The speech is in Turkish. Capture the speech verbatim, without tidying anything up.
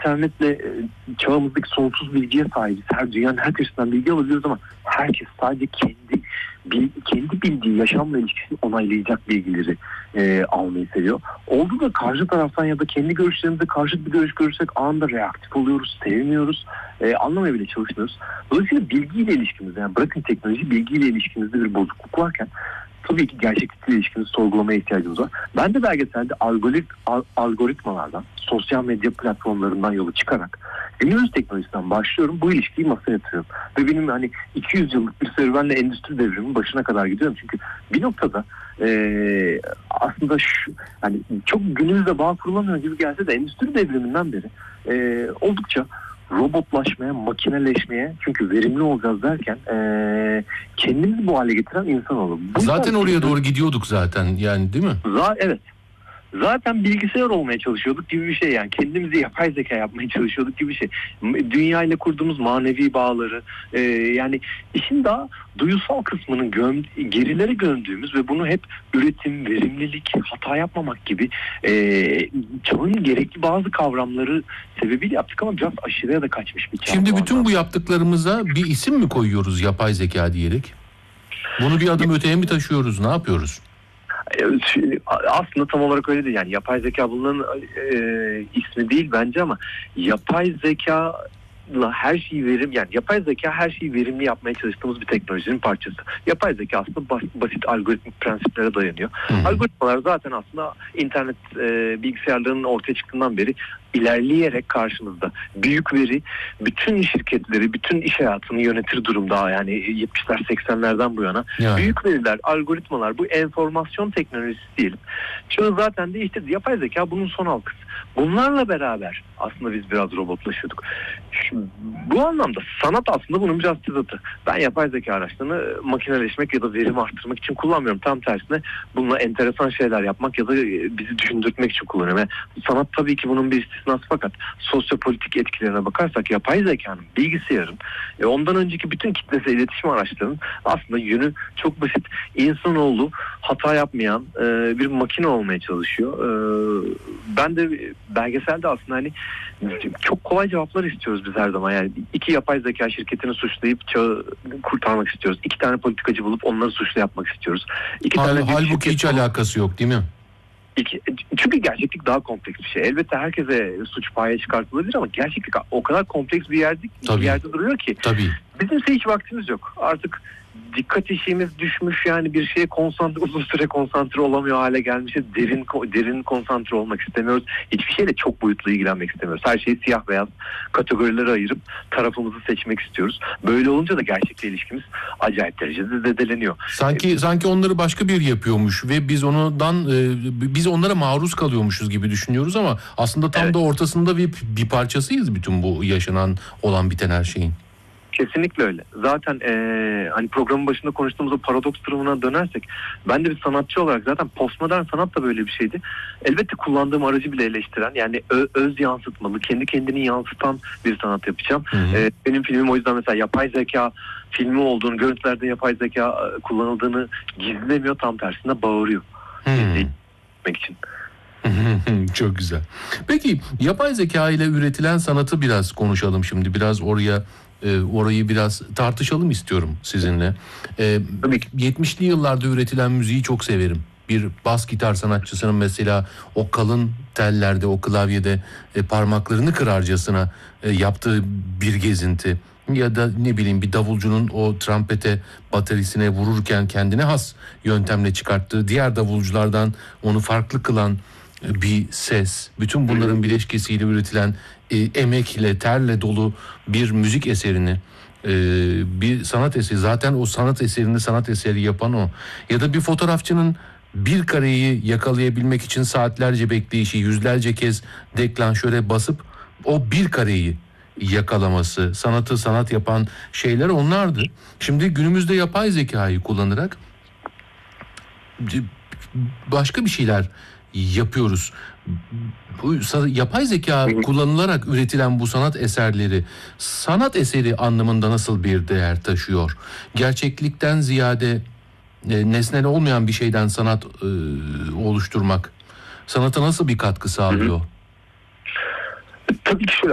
internetle e, çağımızdaki sonsuz bilgiye sahibiz. Her dünyanın her köşesinden bilgi alabiliyoruz ama herkes sadece kendi bil, kendi bildiği yaşamla ilişkisini onaylayacak bilgileri e, almayı seviyor. Oldu da karşı taraftan ya da kendi görüşlerimize karşı bir görüş görürsek anında reaktif oluyoruz, sevmiyoruz, e, anlamaya bile çalışmıyoruz. Dolayısıyla bilgiyle ilişkimizde, yani bırakın teknoloji, bilgiyle ilişkimizde bir bozukluk varken tabii ki gerçeklikle ilişkimizi sorgulamaya ihtiyacımız var. Ben de belgeselde algorit, al, algoritmalardan, sosyal medya platformlarından yola çıkarak günümüz teknolojisinden başlıyorum. Bu ilişkiyi masaya yatırıyorum. Ve benim hani iki yüz yıllık bir serüvenle endüstri devriminin başına kadar gidiyorum. Çünkü bir noktada ee, aslında şu, hani çok günümüzde bağ kurulamıyor gibi gelse de endüstri devriminden beri ee, oldukça robotlaşmaya, makineleşmeye, çünkü verimli olacağız derken ee, kendimizi bu hale getiren insanoğlu. Bu zaten oraya doğru gidiyorduk zaten yani, değil mi? Z- evet. Zaten bilgisayar olmaya çalışıyorduk gibi bir şey, yani kendimizi yapay zeka yapmaya çalışıyorduk gibi bir şey. Dünya ile kurduğumuz manevi bağları, e, yani işin daha duyusal kısmının göm, gerilere gömdüğümüz ve bunu hep üretim, verimlilik, hata yapmamak gibi e, çağın gerekli bazı kavramları sebebiyle yaptık ama biraz aşırıya da kaçmış bir çağ. Şimdi bütün bu yaptıklarımıza bir isim mi koyuyoruz yapay zeka diyerek? Bunu bir adım öteye mi taşıyoruz? Ne yapıyoruz? Aslında tam olarak öyle değil. Yani yapay zeka bunların e, ismi değil bence ama yapay zeka her şeyi verim yani yapay zeka her şeyi verimli yapmaya çalıştığımız bir teknolojinin parçası. Yapay zeka aslında basit, basit algoritmik prensiplere dayanıyor. Hmm. Algoritmalar zaten aslında internet e, bilgisayarlarının ortaya çıktığından beri ilerleyerek karşımızda. Büyük veri bütün şirketleri, bütün iş hayatını yönetir durumda, yani yetmişler seksenlerden bu yana. Yani. Büyük veriler, algoritmalar, bu enformasyon teknolojisi diyelim. Şunu zaten değiştirdi. Yapay zeka bunun son halkası. Bunlarla beraber aslında biz biraz robotlaşıyorduk. Şu, bu anlamda sanat aslında bunun biraz tezatı. Ben yapay zeka araçlarını makineleşmek ya da verim arttırmak için kullanmıyorum. Tam tersine bununla enteresan şeyler yapmak ya da bizi düşündürtmek için kullanıyorum. Yani sanat tabii ki bunun bir istisnası, fakat sosyopolitik etkilerine bakarsak yapay zekanın, bilgisayarın, e, ondan önceki bütün kitlesel iletişim araçlarının aslında yönü çok basit. İnsanoğlu hata yapmayan e, bir makine olmaya çalışıyor. E, ben de belgeselde aslında hani çok kolay cevaplar istiyoruz biz her zaman. Yani iki yapay zeka şirketini suçlayıp çağı kurtarmak istiyoruz. İki tane politikacı bulup onları suçlu yapmak istiyoruz. İki Hal, tane halbuki hiç bulup... alakası yok değil mi? İki, çünkü gerçeklik daha kompleks bir şey. Elbette herkese suç paya çıkartılabilir ama gerçeklik o kadar kompleks bir yerde, bir yerde duruyor ki. Tabii. Bizimse hiç vaktimiz yok. Artık dikkat eşiğimiz düşmüş, yani bir şeye konsantre, uzun süre konsantre olamıyor hale gelmişiz. Derin derin konsantre olmak istemiyoruz. Hiçbir şeyle çok boyutlu ilgilenmek istemiyoruz. Her şeyi siyah beyaz kategorilere ayırıp tarafımızı seçmek istiyoruz. Böyle olunca da gerçekle ilişkimiz acayip derecede zedeleniyor. Sanki ee, sanki onları başka biri yapıyormuş ve biz ondan e, biz onlara maruz kalıyormuşuz gibi düşünüyoruz ama aslında tam evet. da ortasında bir bir parçasıyız bütün bu yaşanan, olan biten her şeyin. Kesinlikle öyle. Zaten ee, hani programın başında konuştuğumuz o paradoks durumuna dönersek, ben de bir sanatçı olarak zaten postmodern sanat da böyle bir şeydi. Elbette kullandığım aracı bile eleştiren, yani ö- öz yansıtmalı, kendi kendini yansıtan bir sanat yapacağım. E, benim filmim o yüzden mesela yapay zeka filmi olduğunu, görüntülerde yapay zeka kullanıldığını gizlemiyor, tam tersine bağırıyor. Gizlemek için. Çok güzel. Peki yapay zeka ile üretilen sanatı biraz konuşalım şimdi. Biraz oraya e, orayı biraz tartışalım istiyorum sizinle. E, yetmişli yıllarda üretilen müziği çok severim. Bir bas gitar sanatçısının mesela o kalın tellerde, o klavyede e, parmaklarını kırarcasına e, yaptığı bir gezinti. Ya da ne bileyim bir davulcunun o trompete, bataryasine vururken kendine has yöntemle çıkarttığı, diğer davulculardan onu farklı kılan bir ses, bütün bunların bileşkesiyle üretilen e, emekle, terle dolu bir müzik eserini, e, bir sanat eseri, zaten o sanat eserini sanat eseri yapan o. Ya da bir fotoğrafçının bir kareyi yakalayabilmek için saatlerce bekleyişi, yüzlerce kez deklanşöre basıp o bir kareyi yakalaması, sanatı sanat yapan şeyler onlardı. Şimdi günümüzde yapay zekayı kullanarak başka bir şeyler yapıyoruz. Bu yapay zeka kullanılarak üretilen bu sanat eserleri sanat eseri anlamında nasıl bir değer taşıyor? Gerçeklikten ziyade e, nesnel olmayan bir şeyden sanat e, oluşturmak sanata nasıl bir katkı sağlıyor? Tabii ki şöyle,